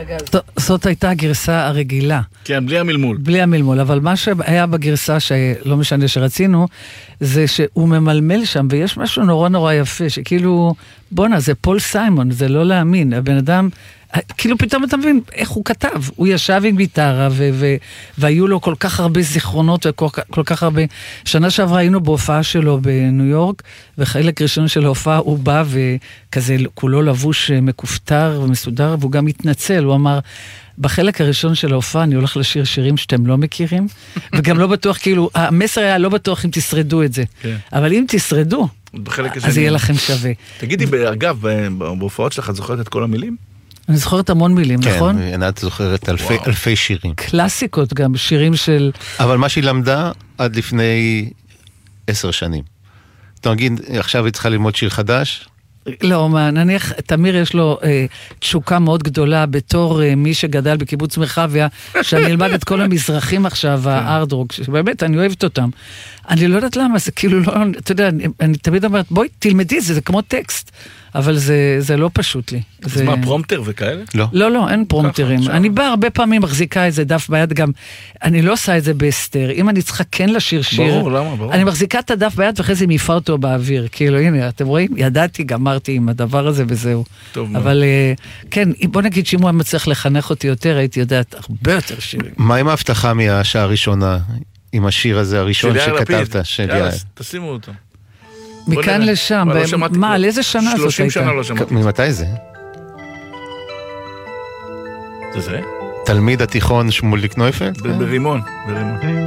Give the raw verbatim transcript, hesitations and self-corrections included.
רגע, זאת הייתה הגרסה הרגילה. כן, בלי המלמול. בלי המלמול, אבל מה שהיה בגרסה שלא משנה שרצינו, זה שהוא ממלמל שם, ויש משהו נורא נורא יפה, שכאילו, בונה, זה פול סיימון, זה לא להאמין, הבן אדם, כאילו פתאום אתה מבין איך הוא כתב, הוא ישב עם גיטרה, ו- ו- והיו לו כל כך הרבה זיכרונות, וכל כל כך הרבה, שנה שעברה היינו בהופעה שלו בניו יורק, וחלק ראשון של ההופעה הוא בא, וכזה כולו לבוש מקופטר ומסודר, והוא גם התנצל, הוא אמר, בחלק הראשון של ההופעה אני הולך לשיר שירים שאתם לא מכירים, וגם לא בטוח, כאילו, המסר היה לא בטוח אם תשרדו את זה, כן. אבל אם תשרדו, אז יהיה לכם שווה. תגידי, אגב, בהופעות שלך את זוכרת את כל המילים? אני זוכרת המון מילים, כן, נכון? כן, עינת זוכרת אלפי, אלפי שירים. קלאסיקות גם, שירים של... אבל מה שהיא למדה עד לפני עשר שנים. אתה מגיד, עכשיו היא צריכה ללמוד שיר חדש? לא, מה, נניח, תמיר יש לו אה, תשוקה מאוד גדולה בתור אה, מי שגדל בקיבוץ מרחביה, שאני אלמד את כל המזרחים עכשיו, הארדרוק, שבאמת אני אוהבת אותם. אני לא יודעת למה, זה כאילו לא, אתה יודע, אני, אני תמיד אומרת, בואי, תלמדי את זה, זה כמו טקסט, אבל זה, זה לא פשוט לי. אז זה... מה, פרומטר וכאלה? לא. לא, לא, אין פרומטרים. אני באה הרבה פעמים מחזיקה איזה דף ביד, גם, אני לא עושה את זה בהסתר. אם אני צריכה כן לשיר שיר, ברור, למה, ברור. אני מחזיקה את הדף ביד, ואחרי זה מעיפה אותו באוויר. כאילו, הנה, אתם רואים? ידעתי, גמרתי עם הדבר הזה וזהו. טוב, אבל כן, בוא נגיד שאם הוא מצליח לחנך אותי יותר, הייתי יודעת הרבה יותר שירים. מה עם ההבטחה מהשעה הראשונה, עם השיר הזה הראשון שכתבת? יאללה, תשימו אותו. מכאן לשם, מה, על איזה שנה זאת הייתה? שלושים שנה לא שמעתי. ממתי זה? זה זה? תלמיד התיכון שמוליק נויפלד? ברימון, ברימון.